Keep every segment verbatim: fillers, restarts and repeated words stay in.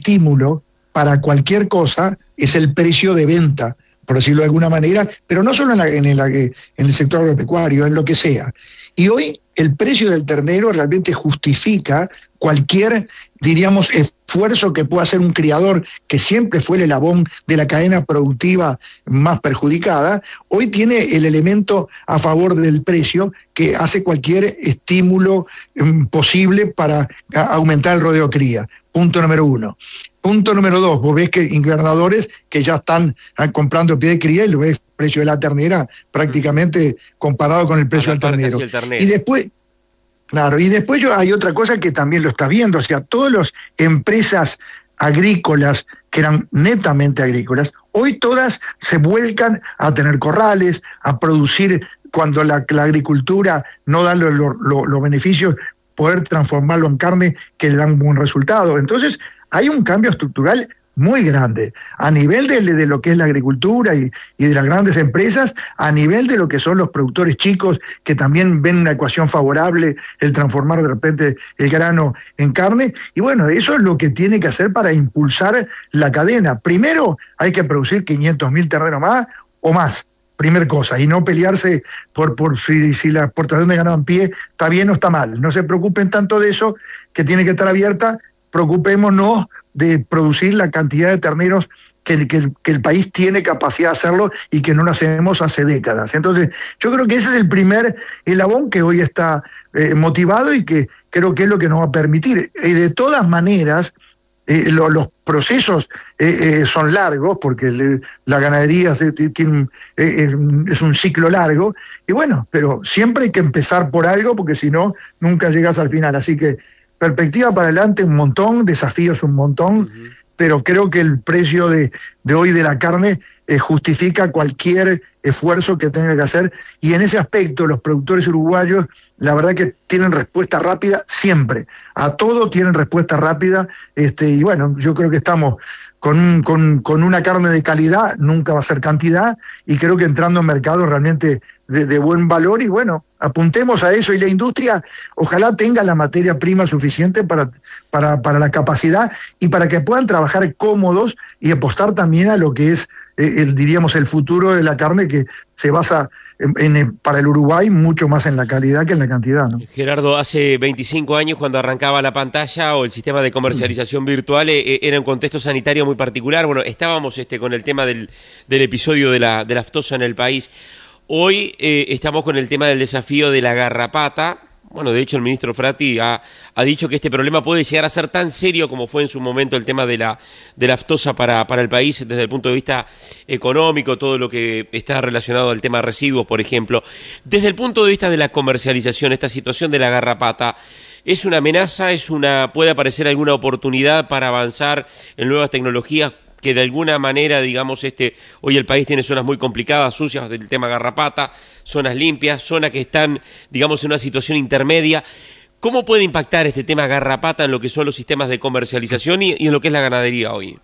estímulo para cualquier cosa es el precio de venta, por decirlo de alguna manera, pero no solo en, la, en, el, en el sector agropecuario, en lo que sea. Y hoy el precio del ternero realmente justifica cualquier, diríamos, esfuerzo que pueda hacer un criador, que siempre fue el eslabón de la cadena productiva más perjudicada. Hoy tiene el elemento a favor del precio que hace cualquier estímulo um, posible para a, aumentar el rodeo cría. Punto número uno. Punto número dos, vos ves que invernadores que ya están ah, comprando pie de cría y lo ves el precio de la ternera prácticamente comparado con el precio del ternero. ternero. Y después, claro, y después yo, hay otra cosa que también lo estás viendo, o sea, todas las empresas agrícolas que eran netamente agrícolas, hoy todas se vuelcan a tener corrales, a producir cuando la, la agricultura no da los lo, lo, lo beneficios, poder transformarlo en carne que le dan un buen resultado. Entonces, hay un cambio estructural muy grande, a nivel de, de lo que es la agricultura y, y de las grandes empresas, a nivel de lo que son los productores chicos, que también ven una ecuación favorable, el transformar de repente el grano en carne, y bueno, eso es lo que tiene que hacer para impulsar la cadena. Primero, hay que producir quinientos mil terneros más o más, primer cosa, y no pelearse por, por si, si la exportación de ganado en pie está bien o está mal. No se preocupen tanto de eso, que tiene que estar abierta. Preocupémonos de producir la cantidad de terneros que, que, que el país tiene capacidad de hacerlo y que no lo hacemos hace décadas. Entonces, yo creo que ese es el primer eslabón que hoy está eh, motivado y que creo que es lo que nos va a permitir. Y de todas maneras, eh, lo, los procesos eh, eh, son largos, porque le, la ganadería se, tiene, eh, es, es un ciclo largo, y bueno, pero siempre hay que empezar por algo, porque si no, nunca llegas al final. Así que perspectiva para adelante un montón, desafíos un montón, uh-huh. Pero creo que el precio de, de hoy de la carne eh, justifica cualquier esfuerzo que tenga que hacer, y en ese aspecto los productores uruguayos, la verdad que tienen respuesta rápida siempre, a todo tienen respuesta rápida, este, y bueno, yo creo que estamos con, un, con, con una carne de calidad, nunca va a ser cantidad, y creo que entrando en mercados realmente de, de buen valor, y bueno, apuntemos a eso, y la industria ojalá tenga la materia prima suficiente para, para, para la capacidad y para que puedan trabajar cómodos y apostar también a lo que es, eh, el, diríamos, el futuro de la carne, que se basa en, en, para el Uruguay mucho más en la calidad que en la cantidad, ¿no? Gerardo, hace veinticinco años, cuando arrancaba la pantalla o el sistema de comercialización mm. virtual, eh, era un contexto sanitario muy particular. Bueno, estábamos este, con el tema del, del episodio de la, de la aftosa en el país. Hoy eh, estamos con el tema del desafío de la garrapata. Bueno, de hecho el ministro Frati ha, ha dicho que este problema puede llegar a ser tan serio como fue en su momento el tema de la, de la aftosa para, para el país desde el punto de vista económico, todo lo que está relacionado al tema de residuos, por ejemplo. Desde el punto de vista de la comercialización, esta situación de la garrapata, ¿es una amenaza? ¿Es una, puede aparecer alguna oportunidad para avanzar en nuevas tecnologías? Que de alguna manera, digamos, este hoy el país tiene zonas muy complicadas, sucias del tema garrapata, zonas limpias, zonas que están, digamos, en una situación intermedia. ¿Cómo puede impactar este tema garrapata en lo que son los sistemas de comercialización y, y en lo que es la ganadería hoy?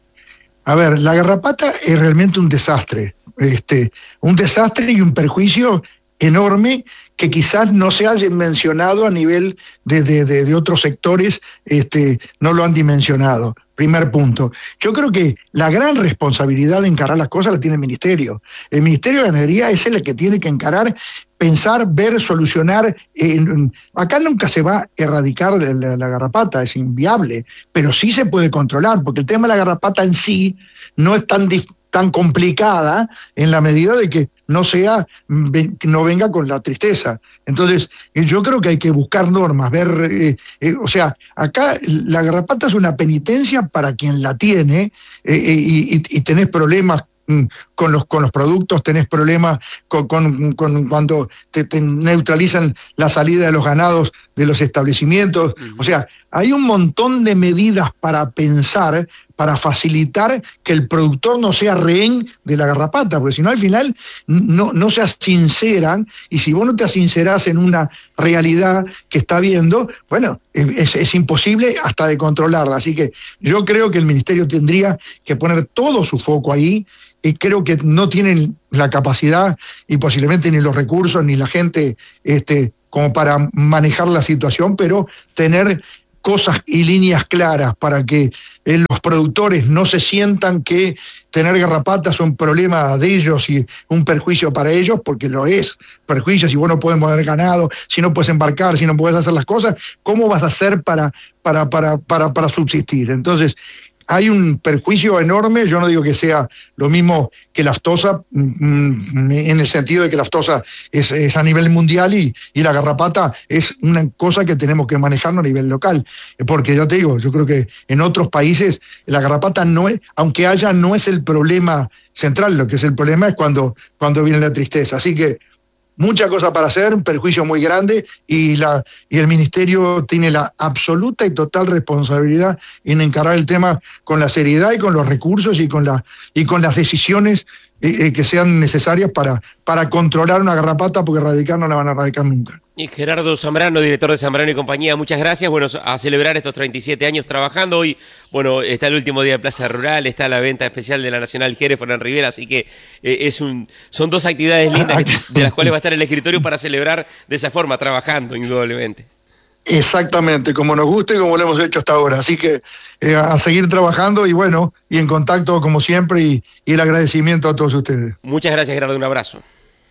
A ver, la garrapata es realmente un desastre, este, un desastre y un perjuicio enorme que quizás no se haya mencionado a nivel de, de, de, de otros sectores, este, no lo han dimensionado. Primer punto. Yo creo que la gran responsabilidad de encarar las cosas la tiene el Ministerio. El Ministerio de Ganadería es el que tiene que encarar, pensar, ver, solucionar. Eh, acá nunca se va a erradicar la, la garrapata, es inviable, pero sí se puede controlar, porque el tema de la garrapata en sí no es tan difícil, tan complicada en la medida de que no sea, no venga con la tristeza. Entonces, yo creo que hay que buscar normas, ver, eh, eh, o sea, acá la garrapata es una penitencia para quien la tiene, eh, y, y, y tenés problemas con los con los productos, tenés problemas con, con, con cuando te, te neutralizan la salida de los ganados de los establecimientos. Uh-huh. O sea, hay un montón de medidas para pensar, para facilitar que el productor no sea rehén de la garrapata, porque si no al final no, no se sinceran, y si vos no te sincerás en una realidad que está viendo, bueno, es, es imposible hasta de controlarla. Así que yo creo que el Ministerio tendría que poner todo su foco ahí, y creo que no tienen la capacidad y posiblemente ni los recursos ni la gente este, como para manejar la situación, pero tener cosas y líneas claras para que eh, los productores no se sientan que tener garrapatas es un problema de ellos y un perjuicio para ellos, porque lo es, perjuicio. Si vos no podés mover ganado, si no puedes embarcar, si no puedes hacer las cosas, ¿cómo vas a hacer para, para, para, para, para subsistir? Entonces, hay un perjuicio enorme. Yo no digo que sea lo mismo que la aftosa, en el sentido de que la aftosa es, es a nivel mundial y, y la garrapata es una cosa que tenemos que manejarlo a nivel local. Porque ya te digo, yo creo que en otros países la garrapata no es, aunque haya, no es el problema central. Lo que es el problema es cuando, cuando viene la tristeza. Así que mucha cosa para hacer, un perjuicio muy grande, y, la, y el Ministerio tiene la absoluta y total responsabilidad en encarar el tema con la seriedad y con los recursos y con, la, y con las decisiones eh, que sean necesarias para, para controlar una garrapata, porque erradicar no la van a erradicar nunca. Y Gerardo Zambrano, director de Zambrano y compañía, muchas gracias. Bueno, a celebrar estos treinta y siete años trabajando. Hoy, bueno, está el último día de Plaza Rural, está la venta especial de la Nacional Jerez Fernán Rivera, así que eh, es un, son dos actividades lindas que, de las cuales va a estar el escritorio para celebrar de esa forma, trabajando, indudablemente. Exactamente, como nos gusta y como lo hemos hecho hasta ahora. Así que eh, a seguir trabajando y bueno, y en contacto como siempre, y, y el agradecimiento a todos ustedes. Muchas gracias, Gerardo, un abrazo.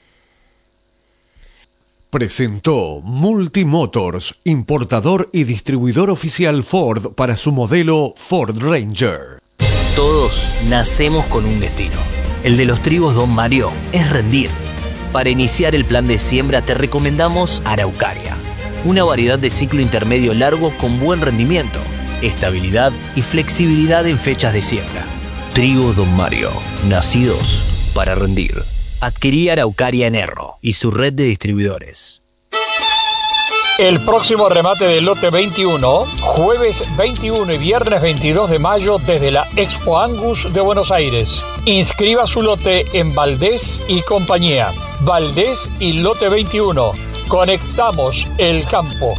Presentó Multimotors, importador y distribuidor oficial Ford para su modelo Ford Ranger. Todos nacemos con un destino. El de los trigos Don Mario es rendir. Para iniciar el plan de siembra te recomendamos Araucaria, una variedad de ciclo intermedio largo con buen rendimiento, estabilidad y flexibilidad en fechas de siembra. Trigo Don Mario, nacidos para rendir. Adquirí Araucaria en Erro y su red de distribuidores. El próximo remate del lote veintiuno, jueves veintiuno y viernes veintidós de mayo desde la Expo Angus de Buenos Aires. Inscriba su lote en Valdés y compañía. Valdés y lote veintiuno. Conectamos el campo.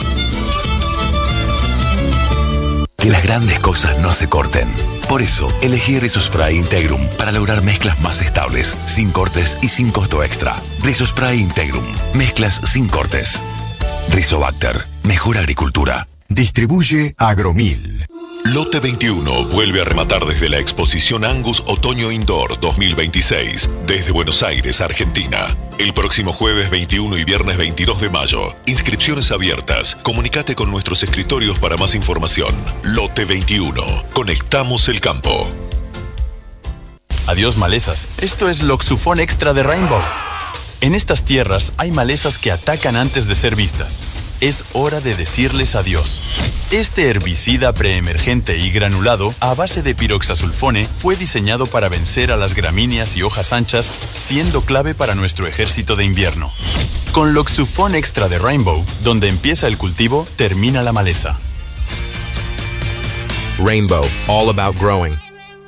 Que las grandes cosas no se corten. Por eso, elegí Rizospray Integrum para lograr mezclas más estables, sin cortes y sin costo extra. Rizospray Integrum, mezclas sin cortes. Rizobacter, mejor agricultura. Distribuye Agromil. Lote veintiuno vuelve a rematar desde la exposición Angus Otoño Indoor dos mil veintiséis, desde Buenos Aires, Argentina. El próximo jueves veintiuno y viernes veintidós de mayo. Inscripciones abiertas. Comunicate con nuestros escritorios para más información. Lote veintiuno. Conectamos el campo. Adiós malezas. Esto es Loxufón Extra de Rainbow. En estas tierras hay malezas que atacan antes de ser vistas. Es hora de decirles adiós. Este herbicida preemergente y granulado a base de piroxasulfone fue diseñado para vencer a las gramíneas y hojas anchas, siendo clave para nuestro ejército de invierno. Con Loxufón Extra de Rainbow, donde empieza el cultivo, termina la maleza. Rainbow, all about growing.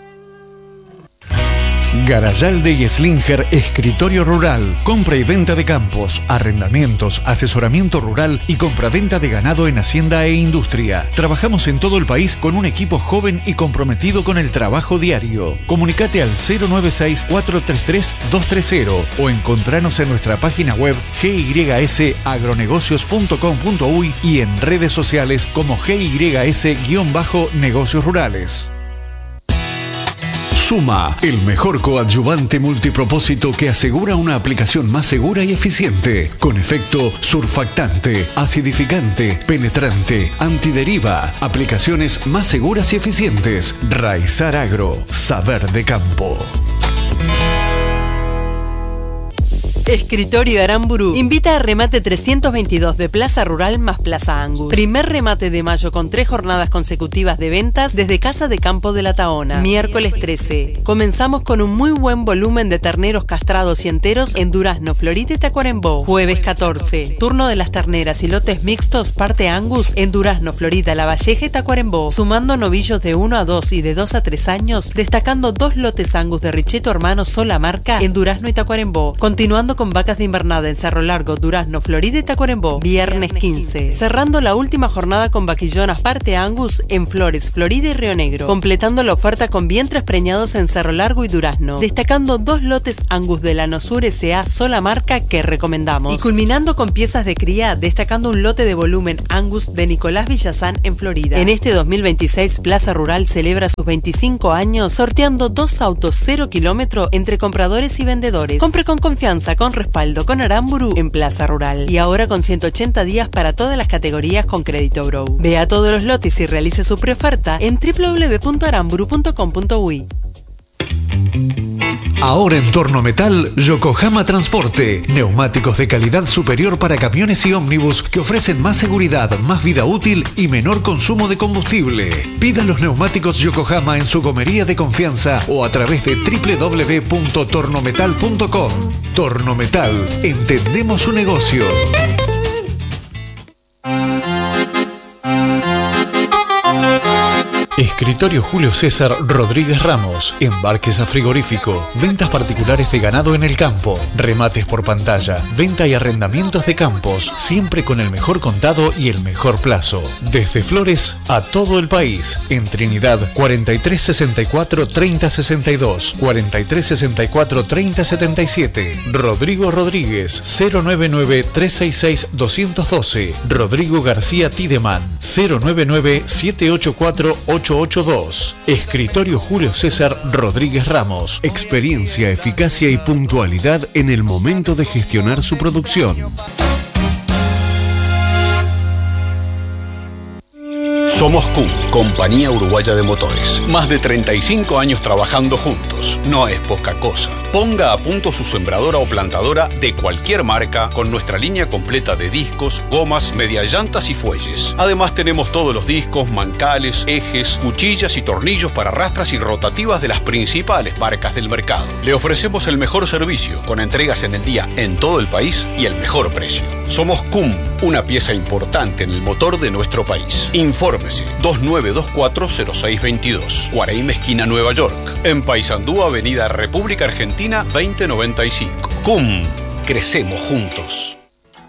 Garayalde y Slinger, escritorio rural, compra y venta de campos, arrendamientos, asesoramiento rural y compra-venta de ganado en hacienda e industria. Trabajamos en todo el país con un equipo joven y comprometido con el trabajo diario. Comunicate al cero nueve seis, cuatro tres tres, dos tres cero o encontranos en nuestra página web g y s agronegocios punto com punto u y y en redes sociales como g y s-negocios rurales. Suma, el mejor coadyuvante multipropósito que asegura una aplicación más segura y eficiente, con efecto surfactante, acidificante, penetrante, antideriva, aplicaciones más seguras y eficientes. Raizar Agro, saber de campo. Escritorio Aramburu invita a remate trescientos veintidós de Plaza Rural más Plaza Angus. Primer remate de mayo con tres jornadas consecutivas de ventas desde Casa de Campo de la Taona. Miércoles trece. Comenzamos con un muy buen volumen de terneros castrados y enteros en Durazno, Florida y Tacuarembó. Jueves catorce. Turno de las terneras y lotes mixtos parte Angus en Durazno, Florida, La Valleja y Tacuarembó. Sumando novillos de uno a dos y de dos a tres años, destacando dos lotes Angus de Richeto Hermanos sola marca en Durazno y Tacuarembó. Continuando con vacas de invernada en Cerro Largo, Durazno, Florida y Tacuarembó. Viernes quince. Cerrando la última jornada con vaquillonas parte Angus en Flores, Florida y Río Negro. Completando la oferta con vientres preñados en Cerro Largo y Durazno. Destacando dos lotes Angus de la Nosur S A, sola marca que recomendamos. Y culminando con piezas de cría, destacando un lote de volumen Angus de Nicolás Villazán en Florida. En este dos mil veintiséis, Plaza Rural celebra sus veinticinco años sorteando dos autos cero kilómetro entre compradores y vendedores. Compre con confianza, con respaldo, con Aramburu en Plaza Rural. Y ahora con ciento ochenta días para todas las categorías con crédito Brow. Vea todos los lotes y realice su preoferta en doble u doble u doble u punto aramburu punto com punto uy. Ahora en Torno Metal, Yokohama Transporte. Neumáticos de calidad superior para camiones y ómnibus que ofrecen más seguridad, más vida útil y menor consumo de combustible. Pida los neumáticos Yokohama en su gomería de confianza o a través de doble u doble u doble u punto tornometal punto com. Torno Metal, entendemos su negocio. Escritorio Julio César Rodríguez Ramos. Embarques a frigorífico. Ventas particulares de ganado en el campo. Remates por pantalla. Venta y arrendamientos de campos. Siempre con el mejor contado y el mejor plazo. Desde Flores a todo el país. En Trinidad, cuarenta y tres sesenta y cuatro treinta sesenta y dos. cuarenta y tres sesenta y cuatro treinta setenta y siete. Rodrigo Rodríguez, cero nueve nueve tres seis seis dos uno dos. Rodrigo García Tideman, cero nueve nueve siete ocho cuatro ocho ocho dos. Escritorio Julio César Rodríguez Ramos. Experiencia, eficacia y puntualidad en el momento de gestionar su producción. Somos C U M, Compañía Uruguaya de Motores. Más de treinta y cinco años trabajando juntos. No es poca cosa. Ponga a punto su sembradora o plantadora de cualquier marca con nuestra línea completa de discos, gomas, mediallantas y fuelles. Además tenemos todos los discos, mancales, ejes, cuchillas y tornillos para rastras y rotativas de las principales marcas del mercado. Le ofrecemos el mejor servicio, con entregas en el día en todo el país y el mejor precio. Somos C U M, una pieza importante en el motor de nuestro país. Infórmese dos nueve dos cuatro cero seis dos dos, Guaraíma esquina Nueva York. En Paysandú, Avenida República Argentina veinte noventa y cinco. C U M, crecemos juntos.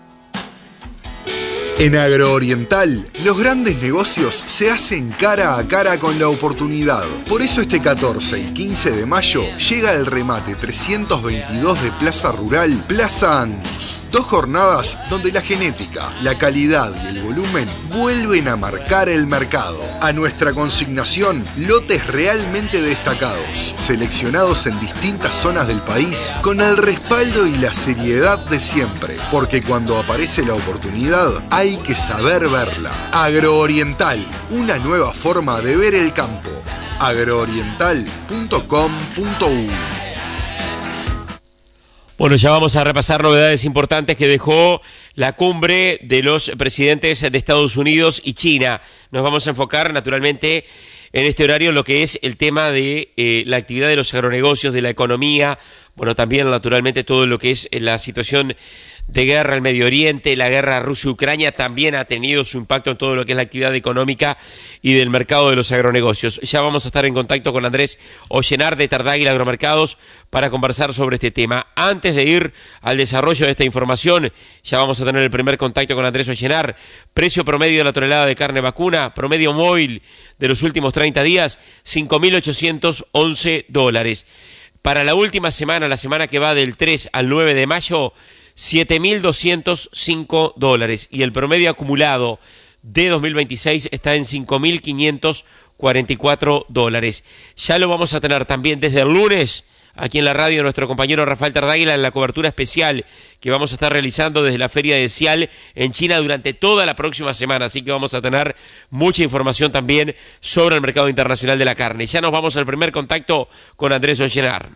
En Agrooriental, los grandes negocios se hacen cara a cara con la oportunidad. Por eso este catorce y quince de mayo llega el remate trescientos veintidós de Plaza Rural, Plaza Angus. Dos jornadas donde la genética, la calidad y el volumen vuelven a marcar el mercado. A nuestra consignación, lotes realmente destacados, seleccionados en distintas zonas del país, con el respaldo y la seriedad de siempre. Porque cuando aparece la oportunidad, hay Hay que saber verla. Agrooriental, una nueva forma de ver el campo. agrooriental punto com punto uy. Bueno, ya vamos a repasar novedades importantes que dejó la cumbre de los presidentes de Estados Unidos y China. Nos vamos a enfocar, naturalmente, en este horario en lo que es el tema de eh, la actividad de los agronegocios, de la economía, bueno, también naturalmente todo lo que es la situación de guerra en Medio Oriente, la guerra Rusia-Ucrania también ha tenido su impacto en todo lo que es la actividad económica y del mercado de los agronegocios. Ya vamos a estar en contacto con Andrés Ollenar de Tardáguila Agromercados para conversar sobre este tema. Antes de ir al desarrollo de esta información, ya vamos a tener el primer contacto con Andrés Ollenar. Precio promedio de la tonelada de carne vacuna, promedio móvil de los últimos treinta días, cinco mil ochocientos once dólares. Para la última semana, la semana que va del tres al nueve de mayo, siete mil doscientos cinco dólares, y el promedio acumulado de dos mil veintiséis está en cinco mil quinientos cuarenta y cuatro dólares. Ya lo vamos a tener también desde el lunes aquí en la radio nuestro compañero Rafael Tardáguila en la cobertura especial que vamos a estar realizando desde la feria de Cial en China durante toda la próxima semana, así que vamos a tener mucha información también sobre el mercado internacional de la carne. Ya nos vamos al primer contacto con Andrés Ollenar.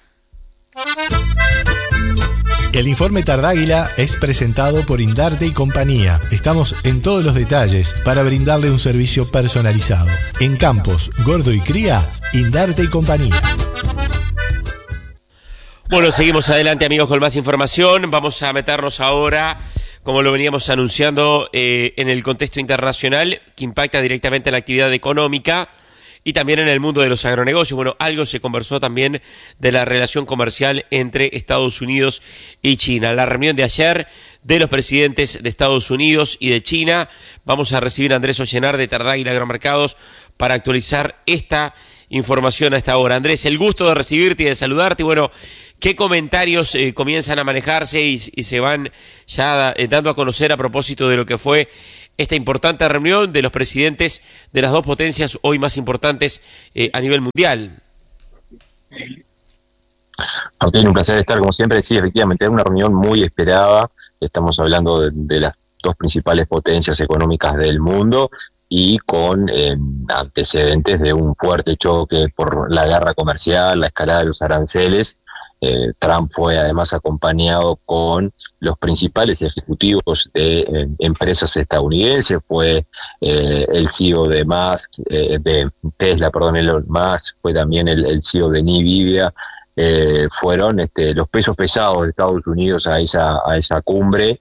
El informe Tardáguila es presentado por Indarte y Compañía. Estamos en todos los detalles para brindarle un servicio personalizado. En Campos, Gordo y Cría, Indarte y Compañía. Bueno, seguimos adelante, amigos, con más información. Vamos a meternos ahora, como lo veníamos anunciando, eh, en el contexto internacional que impacta directamente la actividad económica. y también en el mundo de los agronegocios. Bueno, algo se conversó también de la relación comercial entre Estados Unidos y China. La reunión de ayer de los presidentes de Estados Unidos y de China. Vamos a recibir a Andrés Ollenar de Tardáguila Agromercados para actualizar esta información a esta hora. Andrés, el gusto de recibirte y de saludarte. Bueno, ¿qué comentarios eh, comienzan a manejarse y, y se van ya eh, dando a conocer a propósito de lo que fue esta importante reunión de los presidentes de las dos potencias hoy más importantes eh, a nivel mundial? Martín, un placer estar como siempre. Sí, efectivamente, era una reunión muy esperada. Estamos hablando de, de las dos principales potencias económicas del mundo y con eh, antecedentes de un fuerte choque por la guerra comercial, la escalada de los aranceles. Eh, Trump fue además acompañado con los principales ejecutivos de eh, empresas estadounidenses, fue eh, el C E O de Musk, eh, de Tesla, perdón, Elon Musk, fue también el, el C E O de Nvidia. Eh, fueron este, los pesos pesados de Estados Unidos a esa, a esa cumbre,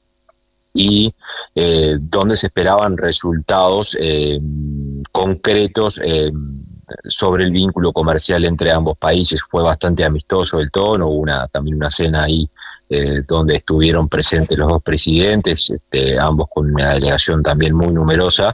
y eh, donde se esperaban resultados eh, concretos eh, sobre el vínculo comercial entre ambos países. Fue bastante amistoso el tono, hubo una, también una cena ahí eh, donde estuvieron presentes los dos presidentes, este, ambos con una delegación también muy numerosa,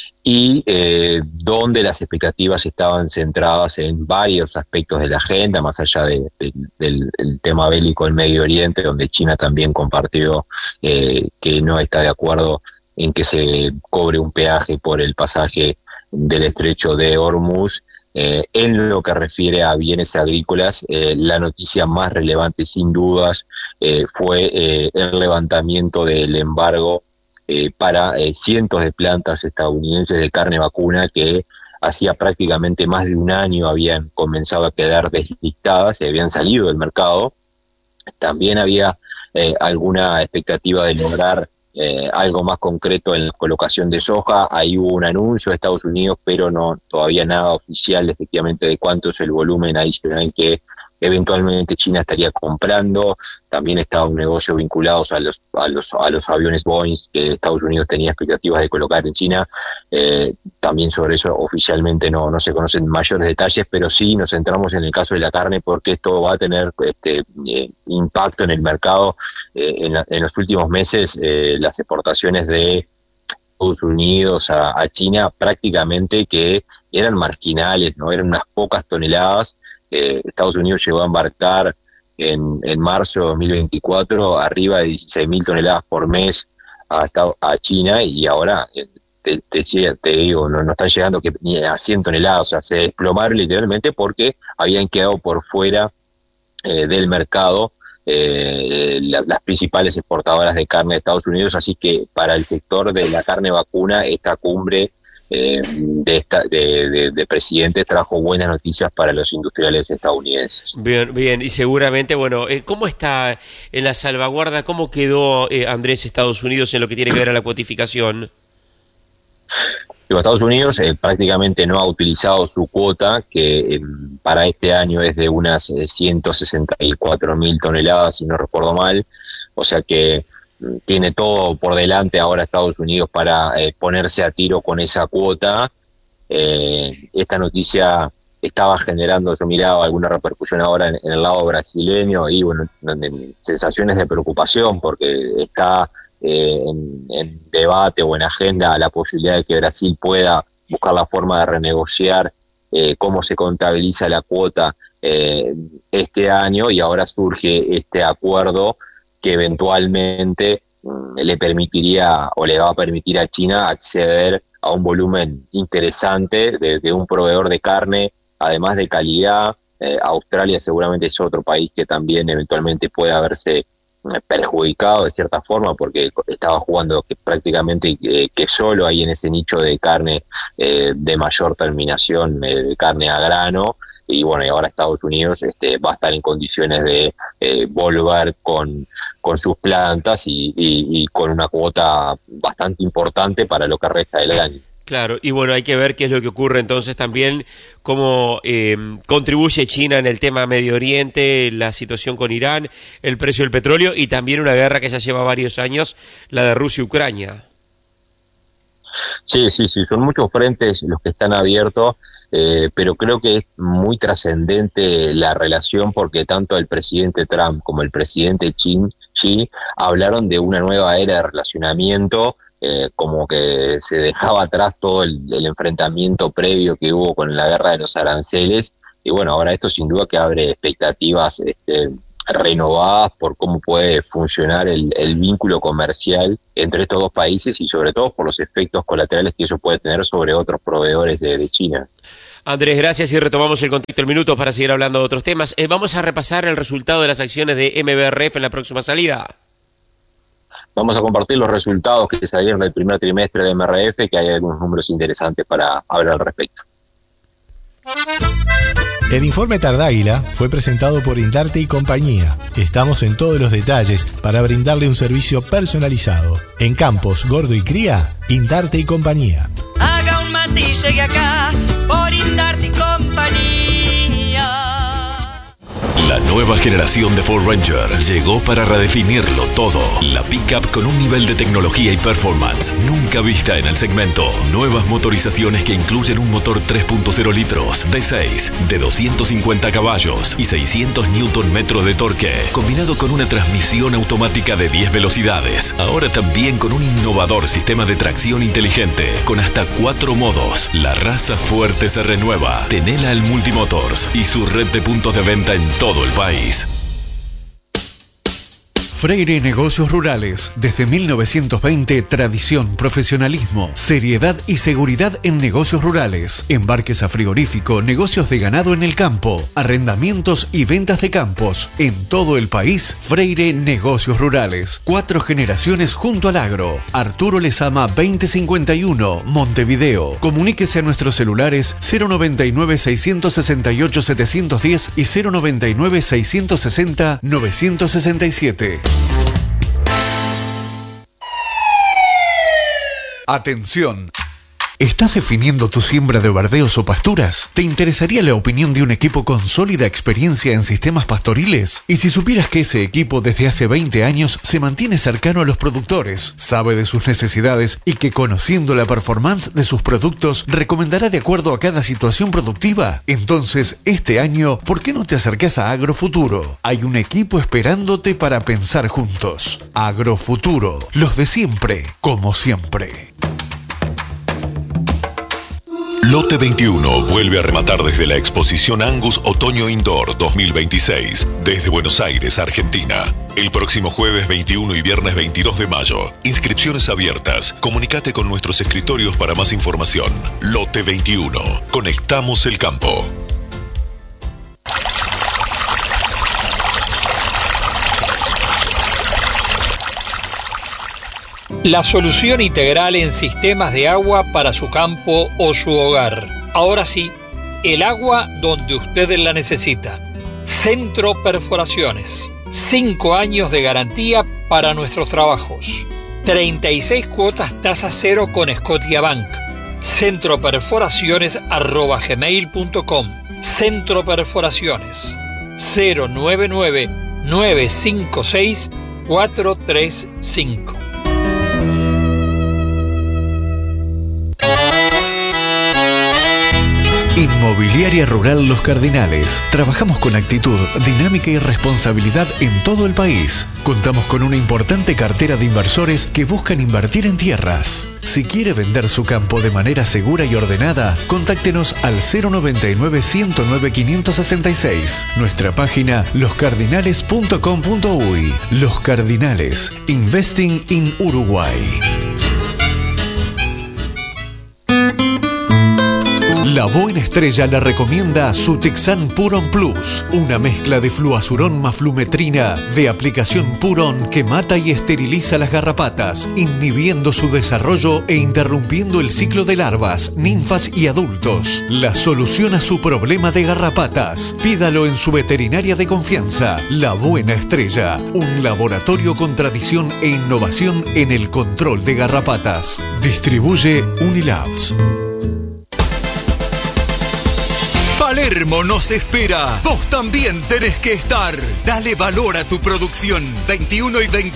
y eh, donde las expectativas estaban centradas en varios aspectos de la agenda, más allá de, de, del, del tema bélico en Medio Oriente, donde China también compartió eh, que no está de acuerdo en que se cobre un peaje por el pasaje del estrecho de Hormuz. Eh, en lo que refiere a bienes agrícolas, eh, la noticia más relevante sin dudas eh, fue eh, el levantamiento del embargo Eh, para eh, cientos de plantas estadounidenses de carne vacuna que hacía prácticamente más de un año habían comenzado a quedar deslistadas y habían salido del mercado. También había eh, alguna expectativa de lograr eh, algo más concreto en la colocación de soja. Ahí hubo un anuncio de Estados Unidos, pero no todavía nada oficial efectivamente de cuánto es el volumen adicional que eventualmente China estaría comprando. También estaba un negocio vinculado a los a los a los aviones Boeing que Estados Unidos tenía expectativas de colocar en China. Eh, también sobre eso oficialmente no no se conocen mayores detalles, pero sí nos centramos en el caso de la carne porque esto va a tener este eh, impacto en el mercado. Eh, en, la, en los últimos meses eh, las exportaciones de Estados Unidos a, a China prácticamente que eran marginales, no eran unas pocas toneladas. Eh, Estados Unidos llegó a embarcar en, en marzo de dos mil veinticuatro arriba de dieciséis mil toneladas por mes a, a China, y ahora eh, te, te, te digo, no, no están llegando que ni a cien toneladas, o sea, se desplomaron literalmente porque habían quedado por fuera eh, del mercado eh, la, las principales exportadoras de carne de Estados Unidos. Así que para el sector de la carne vacuna, esta cumbre Eh, de, esta, de, de, de presidentes trajo buenas noticias para los industriales estadounidenses. Bien, bien, y seguramente, bueno, eh, ¿cómo está en la salvaguarda? ¿Cómo quedó eh, Andrés Estados Unidos en lo que tiene que ver a la cuotificación? Digo, Estados Unidos eh, prácticamente no ha utilizado su cuota, que eh, para este año es de unas eh, ciento sesenta y cuatro mil toneladas, si no recuerdo mal, o sea que tiene todo por delante ahora Estados Unidos para eh, ponerse a tiro con esa cuota. Eh, esta noticia estaba generando, yo miraba alguna repercusión ahora en, en el lado brasileño, y bueno, sensaciones de preocupación porque está eh, en, en debate o en agenda la posibilidad de que Brasil pueda buscar la forma de renegociar eh, cómo se contabiliza la cuota eh, este año, y ahora surge este acuerdo que eventualmente mm, le permitiría o le va a permitir a China acceder a un volumen interesante de, de un proveedor de carne, además de calidad. Eh, Australia seguramente es otro país que también eventualmente pueda verse perjudicado de cierta forma porque estaba jugando que prácticamente eh, que solo ahí en ese nicho de carne eh, de mayor terminación, eh, de carne a grano. Y bueno, y ahora Estados Unidos este, va a estar en condiciones de eh, volver con, con sus plantas y, y, y con una cuota bastante importante para lo que resta del año. Claro, y bueno, hay que ver qué es lo que ocurre entonces también, cómo eh, contribuye China en el tema Medio Oriente, la situación con Irán, el precio del petróleo y también una guerra que ya lleva varios años, la de Rusia y Ucrania. Sí, sí, sí, son muchos frentes los que están abiertos. eh, pero creo que es muy trascendente la relación porque tanto el presidente Trump como el presidente Xi, Xi hablaron de una nueva era de relacionamiento, eh, como que se dejaba atrás todo el, el enfrentamiento previo que hubo con la guerra de los aranceles, y bueno, ahora esto sin duda que abre expectativas este, renovadas por cómo puede funcionar el, el vínculo comercial entre estos dos países y sobre todo por los efectos colaterales que eso puede tener sobre otros proveedores de, de China. Andrés, gracias y retomamos el contacto en minutos para seguir hablando de otros temas. Eh, vamos a repasar el resultado de las acciones de M B R F en la próxima salida. Vamos a compartir los resultados que salieron del primer trimestre de M R F, que hay algunos números interesantes para hablar al respecto. El informe Tardáguila fue presentado por Indarte y compañía. Estamos en todos los detalles para brindarle un servicio personalizado. En Campos, Gordo y Cría, Indarte y compañía. Haga un mate y llegue acá por Indarte y compañía. La nueva generación de Ford Ranger llegó para redefinirlo todo. La pickup con un nivel de tecnología y performance nunca vista en el segmento. Nuevas motorizaciones que incluyen un motor tres punto cero litros V seis de doscientos cincuenta caballos y seiscientos newton metros de torque, combinado con una transmisión automática de diez velocidades. Ahora también con un innovador sistema de tracción inteligente con hasta cuatro modos. La raza fuerte se renueva. Tenela al Multimotors y su red de puntos de venta en todo el país. Freire Negocios Rurales. Desde mil novecientos veinte, tradición, profesionalismo, seriedad y seguridad en negocios rurales. Embarques a frigorífico, negocios de ganado en el campo, arrendamientos y ventas de campos. En todo el país, Freire Negocios Rurales. Cuatro generaciones junto al agro. Arturo Lezama veinte cincuenta y uno, Montevideo. Comuníquese a nuestros celulares cero noventa y nueve, seiscientos sesenta y ocho, setecientos diez y cero noventa y nueve, seiscientos sesenta, novecientos sesenta y siete. Atención. ¿Estás definiendo tu siembra de verdeos o pasturas? ¿Te interesaría la opinión de un equipo con sólida experiencia en sistemas pastoriles? Y si supieras que ese equipo desde hace veinte años se mantiene cercano a los productores, sabe de sus necesidades y que conociendo la performance de sus productos recomendará de acuerdo a cada situación productiva? Entonces, este año, ¿por qué no te acercás a Agrofuturo? Hay un equipo esperándote para pensar juntos. Agrofuturo, los de siempre, como siempre. Lote veintiuno vuelve a rematar desde la exposición Angus Otoño Indoor dos mil veintiséis, desde Buenos Aires, Argentina. El próximo jueves veintiuno y viernes veintidós de mayo. Inscripciones abiertas. Comunicate con nuestros escritorios para más información. Lote veintiuno. Conectamos el campo. La solución integral en sistemas de agua para su campo o su hogar. Ahora sí, el agua donde usted la necesita. Centro Perforaciones. Cinco años de garantía para nuestros trabajos. treinta y seis cuotas tasa cero con Scotiabank. Centroperforaciones arroba gmail punto com. Centro Perforaciones. cero nueve nueve, nueve cinco seis, cuatro tres cinco. Inmobiliaria Rural Los Cardinales. Trabajamos con actitud, dinámica y responsabilidad en todo el país. Contamos con una importante cartera de inversores que buscan invertir en tierras. Si quiere vender su campo de manera segura y ordenada, contáctenos al cero noventa y nueve, ciento nueve, quinientos sesenta y seis. Nuestra página los cardinales punto com punto uy. Los Cardinales. Investing in Uruguay. La Buena Estrella la recomienda Sutexan Puron Plus, una mezcla de fluazurón más flumetrina de aplicación Puron que mata y esteriliza las garrapatas, inhibiendo su desarrollo e interrumpiendo el ciclo de larvas, ninfas y adultos. La solución a su problema de garrapatas. Pídalo en su veterinaria de confianza, La Buena Estrella, un laboratorio con tradición e innovación en el control de garrapatas. Distribuye Unilabs. Palermo nos espera. Vos también tenés que estar. Dale valor a tu producción. veintiuno y veintidós